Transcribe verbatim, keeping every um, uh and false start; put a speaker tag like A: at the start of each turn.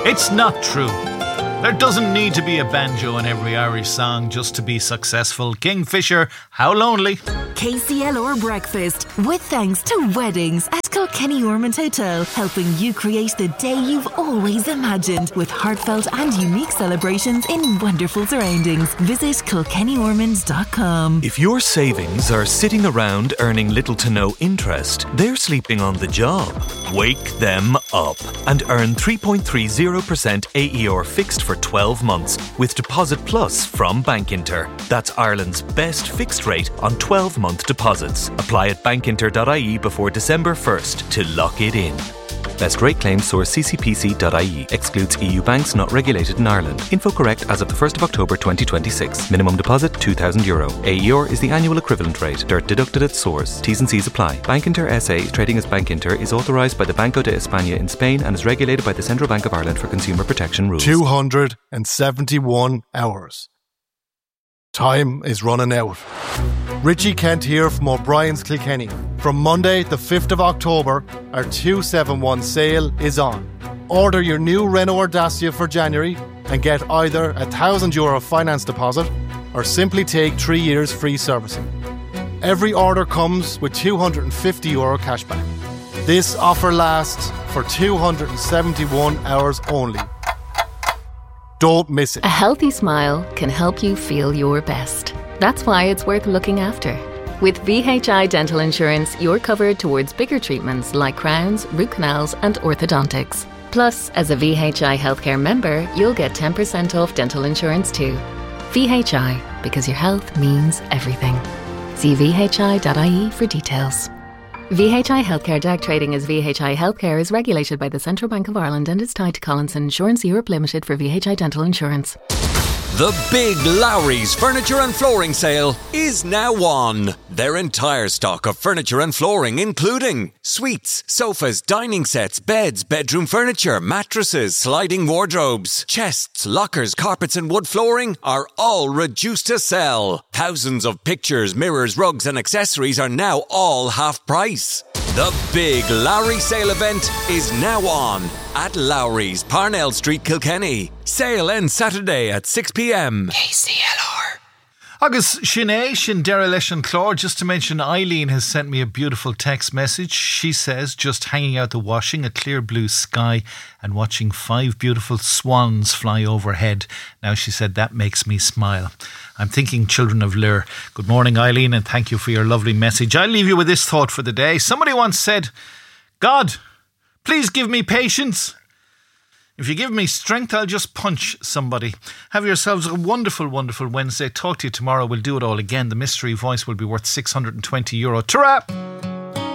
A: It's not true. There doesn't need to be a banjo in every Irish song just to be successful. Kingfisher, how lonely?
B: K C L R Breakfast, with thanks to Weddings at Kilkenny Ormond Hotel, helping you create the day you've always imagined with heartfelt and unique celebrations in wonderful surroundings. Visit kilkenny ormond dot com.
C: If your savings are sitting around earning little to no interest, they're sleeping on the job. Wake them up and earn three point three zero percent A E R fixed for twelve months with Deposit Plus from Bankinter. That's Ireland's best fixed rate on twelve-month deposits. Apply at bankinter dot I E before December first to lock it in. Best rate claims source c c p c dot I E. Excludes E U banks not regulated in Ireland. Info correct as of the first of October twenty twenty-six. Minimum deposit two thousand euro. A E R is the annual equivalent rate. Dirt deducted at source. T's and C's apply. Bankinter S A, trading as Bankinter, is authorised by the Banco de España in Spain and is regulated by the Central Bank of Ireland for consumer protection rules.
D: two hundred seventy-one hours. Time is running out. Richie Kent here from O'Brien's Kilkenny. From Monday, the fifth of October, our two seventy-one sale is on. Order your new Renault or Dacia for January and get either a one thousand euro finance deposit or simply take three years free servicing. Every order comes with two hundred fifty euro cashback. This offer lasts for two hundred seventy-one hours only. Don't miss it.
E: A healthy smile can help you feel your best. That's why it's worth looking after. With V H I Dental Insurance, you're covered towards bigger treatments like crowns, root canals and orthodontics. Plus, as a V H I Healthcare member, you'll get ten percent off dental insurance too. V H I, because your health means everything. See v h i dot I E for details. V H I Healthcare Direct Trading as V H I Healthcare is regulated by the Central Bank of Ireland and is tied to Collinson Insurance Europe Limited for V H I Dental Insurance.
F: The big Lowry's Furniture and Flooring Sale is now on. Their entire stock of furniture and flooring, including suites, sofas, dining sets, beds, bedroom furniture, mattresses, sliding wardrobes, chests, lockers, carpets and wood flooring, are all reduced to sell. Thousands of pictures, mirrors, rugs and accessories are now all half price. The big Lowry sale event is now on at Lowry's, Parnell Street, Kilkenny. Sale ends Saturday at six p.m.
A: K C L R. Agus Sinead, Sin Dara Leis an Clár, just to mention, Eileen has sent me a beautiful text message. She says, just hanging out the washing, a clear blue sky and watching five beautiful swans fly overhead. Now, she said, that makes me smile. I'm thinking Children of Lir. Good morning, Eileen, and thank you for your lovely message. I'll leave you with this thought for the day. Somebody once said, God, please give me patience. If you give me strength, I'll just punch somebody. Have yourselves a wonderful, wonderful Wednesday. Talk to you tomorrow. We'll do it all again. The mystery voice will be worth six hundred twenty euro. Ta-ra!